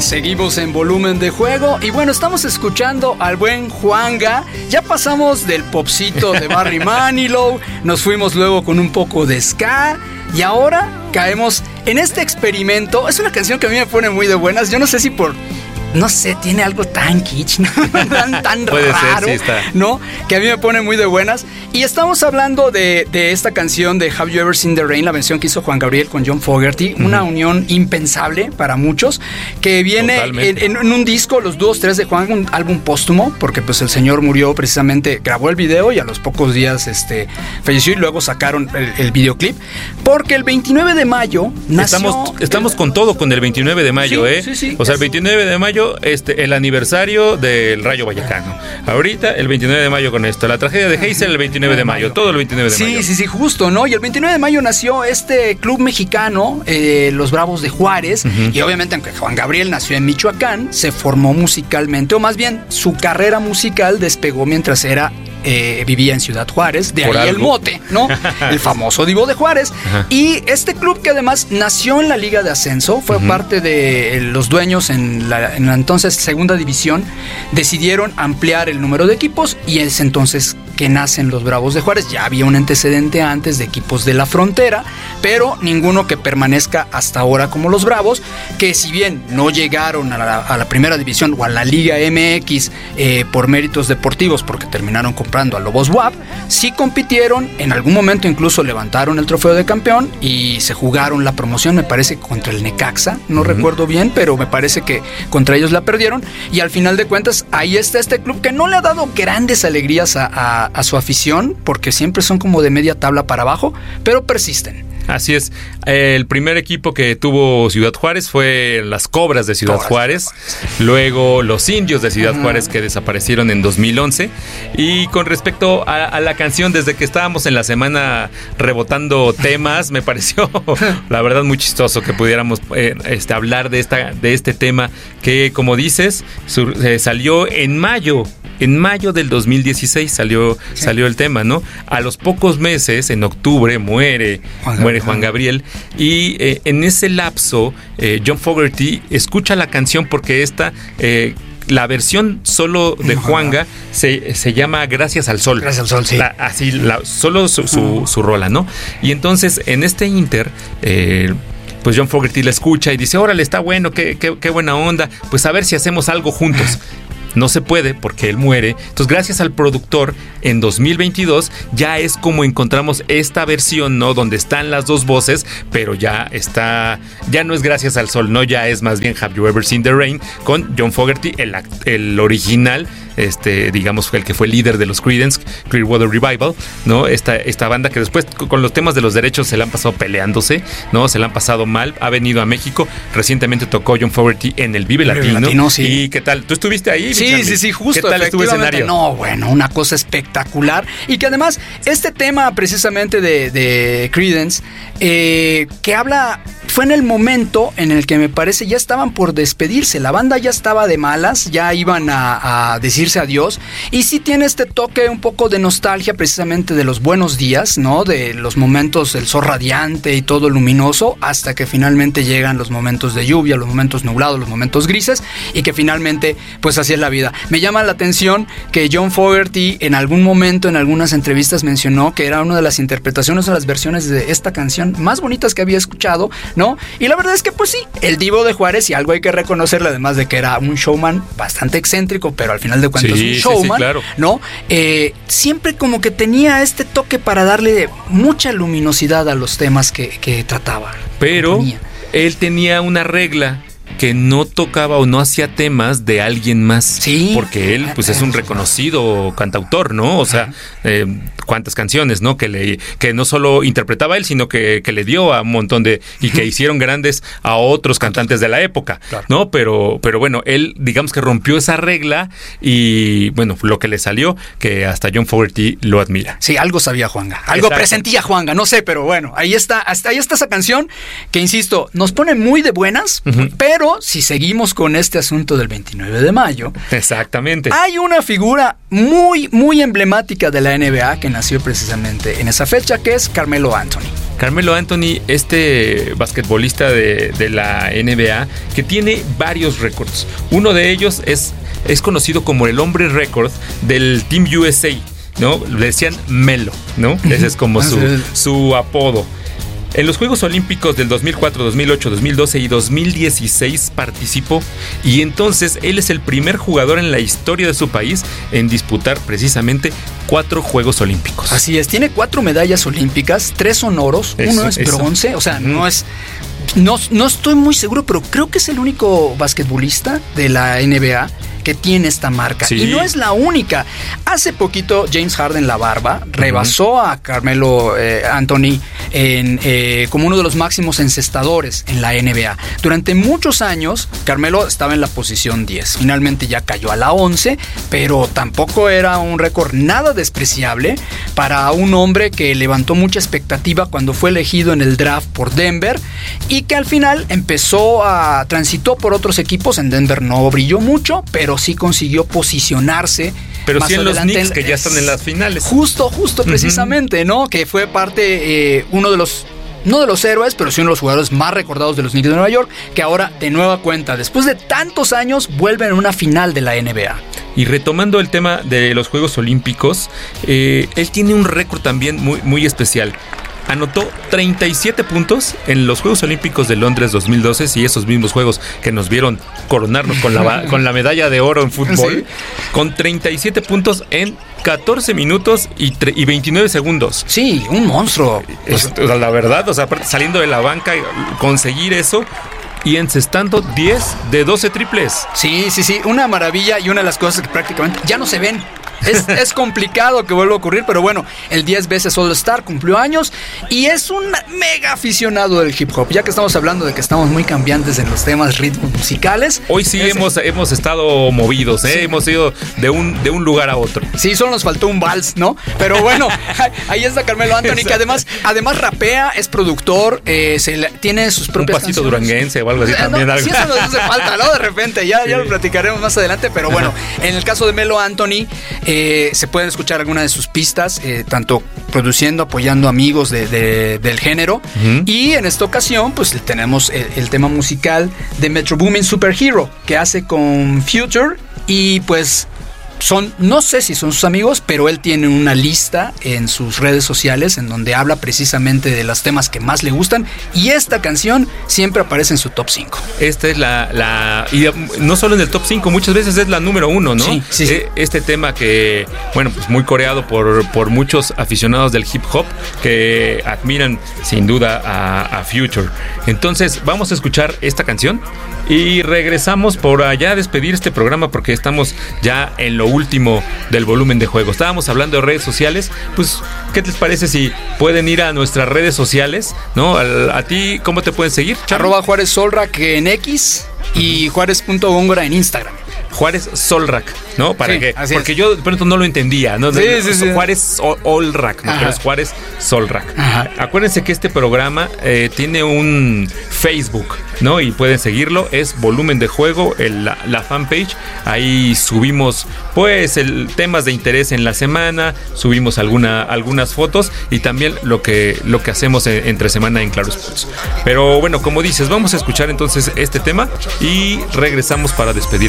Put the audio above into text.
Seguimos en Volumen de Juego y bueno, estamos escuchando al buen Juanga. Ya pasamos del popcito de Barry Manilow, nos fuimos luego con un poco de ska y ahora caemos en este experimento. Es una canción que a mí me pone muy de buenas. Yo no sé si no sé, tiene algo tan kitsch, ¿no? tan Puede raro, ser, sí está. ¿no? Que a mí me pone muy de buenas. Y estamos hablando de esta canción de Have You Ever Seen the Rain, la versión que hizo Juan Gabriel con John Fogerty, una unión impensable para muchos, que viene en un disco, los 2, 3 de Juan, un álbum póstumo, porque pues el señor murió precisamente, grabó el video y a los pocos días falleció y luego sacaron el videoclip, porque el 29 de mayo nació... Estamos con todo con el 29 de mayo, sí, sí, o sea, el 29 de mayo el aniversario del Rayo Vallecano. Ahorita el 29 de mayo con esto, la tragedia de Hazel el 29 de mayo, todo el 29 de mayo. Sí, justo, ¿no? Y el 29 de mayo nació este club mexicano, los Bravos de Juárez, y obviamente aunque Juan Gabriel nació en Michoacán, se formó musicalmente, o más bien su carrera musical despegó mientras vivía en Ciudad Juárez, de ahí el mote, ¿no? El famoso Divo de Juárez. Ajá. Y este club que además nació en la Liga de Ascenso, fue parte de los dueños en la entonces Segunda División, decidieron ampliar el número de equipos y es entonces que nacen los Bravos de Juárez. Ya había un antecedente antes de equipos de la frontera, pero ninguno que permanezca hasta ahora como los Bravos, que si bien no llegaron a la Primera División o a la Liga MX por méritos deportivos, porque terminaron comprando a Lobos WAP, sí compitieron, en algún momento incluso levantaron el trofeo de campeón y se jugaron la promoción, me parece contra el Necaxa, no recuerdo bien, pero me parece que contra ellos la perdieron y al final de cuentas ahí está este club que no le ha dado grandes alegrías a su afición, porque siempre son como de media tabla para abajo, pero persisten. Así es. El primer equipo que tuvo Ciudad Juárez fue las Cobras de Ciudad Juárez. Luego los Indios de Ciudad Juárez, que desaparecieron en 2011. Y con respecto a la canción, desde que estábamos en la semana rebotando temas, me pareció la verdad muy chistoso que pudiéramos hablar de este tema que, como dices, salió en mayo. En mayo del 2016 salió el tema, ¿no? A los pocos meses, en octubre, muere Juan Gabriel. Y en ese lapso, John Fogerty escucha la canción porque la versión solo de Juanga se llama Gracias al Sol. Gracias al Sol, sí. Solo su rola, ¿no? Y entonces, en este inter... pues John Fogerty la escucha y dice, órale, está bueno, qué buena onda, pues a ver si hacemos algo juntos. No se puede porque él muere. Entonces, gracias al productor, en 2022 ya es como encontramos esta versión, ¿no? Donde están las dos voces, pero ya no es Gracias al Sol, ¿no? Ya es más bien Have You Ever Seen the Rain con John Fogerty, el original, digamos, fue el que fue líder de los Creedence Clearwater Revival, ¿no? Esta banda que después con los temas de los derechos se la han pasado peleándose, ¿no? Se la han pasado mal. Ha venido a México. Recientemente tocó John Fogerty en el Vive Latino. Sí. ¿Y qué tal? ¿Tú estuviste ahí? Sí, justo. ¿Qué tal estuvo el escenario? No, bueno, una cosa espectacular. Y que además, este tema precisamente de Creedence, que habla... Fue en el momento en el que me parece ya estaban por despedirse. La banda ya estaba de malas, ya iban a decirse adiós. Y sí tiene este toque un poco de nostalgia precisamente de los buenos días, ¿no? De los momentos, el sol radiante y todo luminoso, hasta que finalmente llegan los momentos de lluvia, los momentos nublados, los momentos grises, y que finalmente, pues así es la vida. Me llama la atención que John Fogerty en algún momento, en algunas entrevistas, mencionó que era una de las interpretaciones o las versiones de esta canción más bonitas que había escuchado, ¿no? Y la verdad es que pues sí, el Divo de Juárez, y algo hay que reconocerle, además de que era un showman bastante excéntrico, pero al final de cuentas un showman, claro, ¿no? Siempre como que tenía este toque para darle mucha luminosidad a los temas que trataba. Pero él tenía una regla, que no tocaba o no hacía temas de alguien más. Sí. Porque él, pues, es un reconocido cantautor, ¿no? O sea, cuántas canciones, ¿no? Que no solo interpretaba él, sino que le dio a un montón y que hicieron grandes a otros cantantes de la época, claro, ¿no? Pero bueno, él, digamos que rompió esa regla y, bueno, lo que le salió, que hasta John Fogerty lo admira. Sí, algo sabía Juanga. Algo Exacto. Presentía Juanga, no sé, pero bueno, ahí está esa canción que, insisto, nos pone muy de buenas, pero si seguimos con este asunto del 29 de mayo... Exactamente. Hay una figura muy, muy emblemática de la NBA que nació precisamente en esa fecha, que es Carmelo Anthony. Carmelo Anthony, este basquetbolista de la NBA, que tiene varios récords. Uno de ellos es conocido como el hombre récord del Team USA, ¿no? Le decían Melo, ¿no? Ese es como su apodo. En los Juegos Olímpicos del 2004, 2008, 2012 y 2016 participó, y entonces él es el primer jugador en la historia de su país en disputar precisamente 4 Juegos Olímpicos. Así es, tiene 4 medallas olímpicas, 3 son oros, uno es bronce, o sea, no estoy muy seguro, pero creo que es el único basquetbolista de la NBA que tiene esta marca. Sí. Y no es la única. Hace poquito James Harden, la barba, rebasó a Carmelo Anthony como uno de los máximos encestadores en la NBA. Durante muchos años, Carmelo estaba en la posición 10. Finalmente ya cayó a la 11, pero tampoco era un récord nada despreciable para un hombre que levantó mucha expectativa cuando fue elegido en el draft por Denver y que al final transitó por otros equipos. En Denver no brilló mucho, pero sí consiguió posicionarse. Pero sí en los Knicks, que ya están en las finales. Justo, precisamente, ¿no? Que fue parte, uno de los, no de los héroes, pero sí uno de los jugadores más recordados de los Knicks de Nueva York, que ahora, de nueva cuenta, después de tantos años, vuelven a una final de la NBA. Y retomando el tema de los Juegos Olímpicos, él tiene un récord también muy, muy especial. Anotó 37 puntos en los Juegos Olímpicos de Londres 2012, y esos mismos juegos que nos vieron coronarnos con la medalla de oro en fútbol, ¿sí? Con 37 puntos en 14 minutos y 29 segundos. Sí, un monstruo. La verdad, o sea, saliendo de la banca, conseguir eso y encestando 10 de 12 triples. Sí, una maravilla, y una de las cosas que prácticamente ya no se ven. Es complicado que vuelva a ocurrir, pero bueno, el 10 veces All-Star cumplió años y es un mega aficionado del hip hop. Ya que estamos hablando de que estamos muy cambiantes en los temas ritmos musicales. Hoy sí hemos estado movidos, ¿eh? Sí. Hemos ido de un lugar a otro. Sí, solo nos faltó un vals, ¿no? Pero bueno, ahí está Carmelo Anthony, que además rapea, es productor, tiene sus propias un pasito canciones. Duranguense o algo así también. No, sí, eso nos hace falta, ¿no? De repente, ya lo platicaremos más adelante, pero bueno, en el caso de Melo Anthony, se pueden escuchar algunas de sus pistas, tanto produciendo, apoyando amigos del género. Uh-huh. Y en esta ocasión, pues tenemos el tema musical de Metro Boomin Superhero, que hace con Future. Y pues no sé si son sus amigos, pero él tiene una lista en sus redes sociales en donde habla precisamente de los temas que más le gustan, y esta canción siempre aparece en su top 5. Esta es y no solo en el top 5, muchas veces es la número 1, ¿no? Sí. Este tema que, bueno, pues muy coreado por muchos aficionados del hip hop que admiran sin duda a Future. Entonces vamos a escuchar esta canción y regresamos por allá a despedir este programa, porque estamos ya en lo último del volumen de juego. Estábamos hablando de redes sociales, pues ¿qué les parece si pueden ir a nuestras redes sociales, ¿no? A ti, ¿cómo te pueden seguir, Charlie? @Juárez Solrak en X y Juárez.Góngora en Instagram. Juárez Solrak, ¿no? Porque es. yo de pronto no lo entendía, ¿no? Sí. Juárez Olrak, ¿no? Pero es Juárez Solrak. Ajá. Acuérdense que este programa tiene un Facebook, ¿no? Y pueden seguirlo, es Volumen de Juego, la fanpage. Ahí subimos, pues, temas de interés en la semana, subimos algunas fotos y también lo que hacemos entre semana en Claro Sports. Pero bueno, como dices, vamos a escuchar entonces este tema y regresamos para despedir